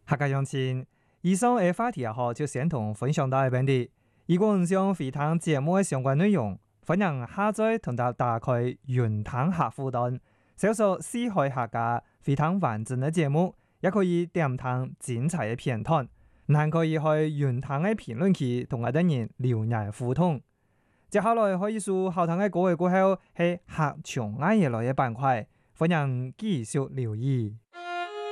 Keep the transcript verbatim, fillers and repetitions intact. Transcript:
客家鄉親，以上嘅話題後就先同分享到呢邊啲。如果唔想回聽節目嘅相關內容，歡迎下載同埋打開雲聽客戶端，搜索四海客家回聽完整嘅節目，也可以點聽精彩嘅片段。還可以去雲聽嘅評論區同我哋人留言互動。接下來可以數後堂嘅歌嘅過後係客場愛嘢來嘅板塊，歡迎繼續留意。